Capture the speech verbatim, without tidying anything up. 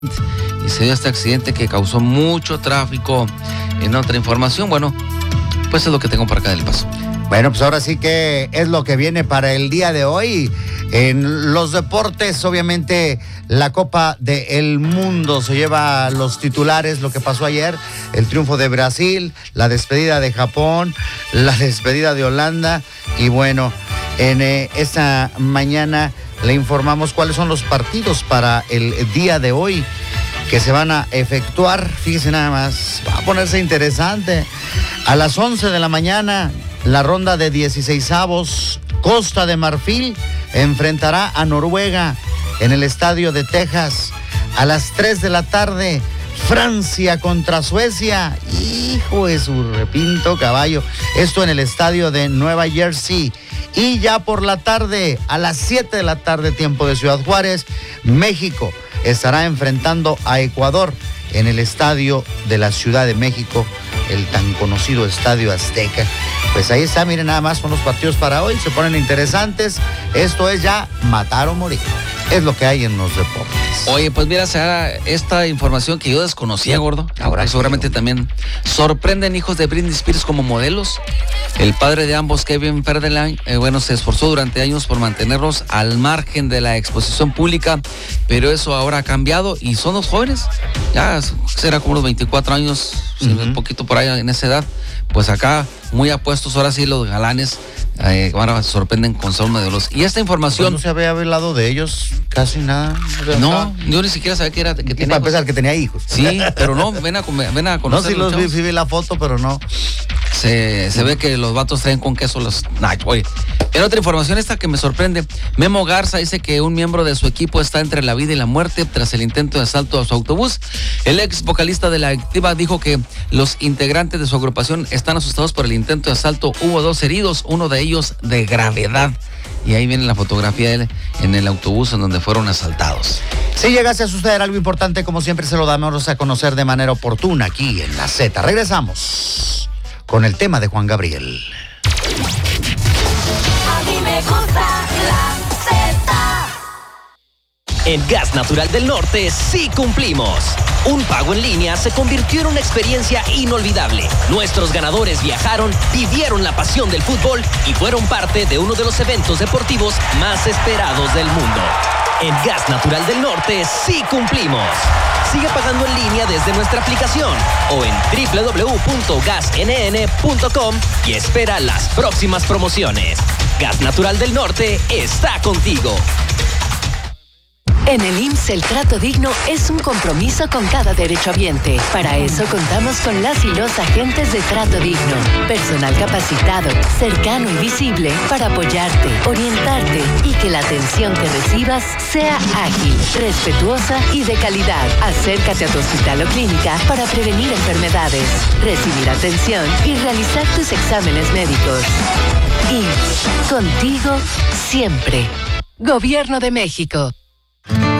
y se dio este accidente que causó mucho tráfico. En otra información, bueno, pues es lo que tengo por acá del Paso. Bueno, pues ahora sí que es lo que viene para el día de hoy. En los deportes, obviamente, la Copa del Mundo se lleva los titulares, lo que pasó ayer, el triunfo de Brasil, la despedida de Japón, la despedida de Holanda. Y bueno, en eh, esta mañana le informamos cuáles son los partidos para el día de hoy que se van a efectuar. Fíjese nada más, va a ponerse interesante. A las once de la mañana, la ronda de dieciseisavos, Costa de Marfil enfrentará a Noruega en el estadio de Texas. A las tres de la tarde, Francia contra Suecia. Hijo de su repinto caballo. Esto en el estadio de Nueva Jersey. Y ya por la tarde, a las siete de la tarde, tiempo de Ciudad Juárez, México estará enfrentando a Ecuador en el estadio de la Ciudad de México, el tan conocido Estadio Azteca. Pues ahí está, miren, nada más son los partidos para hoy, se ponen interesantes. Esto es ya matar o morir, es lo que hay en los deportes. Oye, pues mira, será esta información que yo desconocía, gordo. Ahora seguramente yo. También sorprenden hijos de Britney Spears como modelos. El padre de ambos, Kevin Federline, eh, bueno, se esforzó durante años por mantenerlos al margen de la exposición pública, pero eso ahora ha cambiado y son los jóvenes. Ya será como unos veinticuatro años, uh-huh. Un poquito por ahí en esa edad. Pues acá, muy apuestos, ahora sí los galanes, eh, ahora sorprenden con ser modelos. Y esta información... Pues no se había hablado de ellos casi nada. No, yo ni siquiera sabía que era que tenía para empezar, que tenía hijos. Sí, pero no, ven a, ven a conocer. No, sí los vi, sí vi la foto, pero no. Se, se ve que los vatos traen con queso los... Nah, oye. En otra información esta que me sorprende, Memo Garza dice que un miembro de su equipo está entre la vida y la muerte tras el intento de asalto a su autobús. El ex vocalista de La Adictiva dijo que los integrantes de su agrupación están asustados por el intento de asalto. Hubo dos heridos, uno de ellos de gravedad. Y ahí viene la fotografía de él en el autobús en donde fueron asaltados. Si llegase a suceder algo importante, como siempre se lo damos a conocer de manera oportuna aquí en La Z. Regresamos con el tema de Juan Gabriel. A mí me gusta La Z. En Gas Natural del Norte sí cumplimos. Un pago en línea se convirtió en una experiencia inolvidable. Nuestros ganadores viajaron, vivieron la pasión del fútbol y fueron parte de uno de los eventos deportivos más esperados del mundo. En Gas Natural del Norte sí cumplimos. Sigue pagando en línea desde nuestra aplicación o en doble u doble u doble u punto gas n n punto com y espera las próximas promociones. Gas Natural del Norte está contigo. En el I M S S el trato digno es un compromiso con cada derechohabiente. Para eso contamos con las y los agentes de trato digno. Personal capacitado, cercano y visible para apoyarte, orientarte y que la atención que recibas sea ágil, respetuosa y de calidad. Acércate a tu hospital o clínica para prevenir enfermedades, recibir atención y realizar tus exámenes médicos. I M S S, contigo siempre. Gobierno de México.